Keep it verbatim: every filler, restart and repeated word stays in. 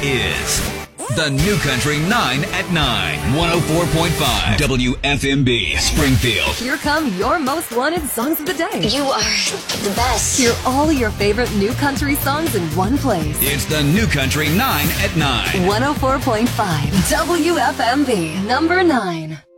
is the New Country nine at nine. one oh four point five W F M B Springfield. Here come your most wanted songs of the day. You are the best. Hear all your favorite New Country songs in one place. It's the New Country nine at nine. one oh four point five W F M B, number nine.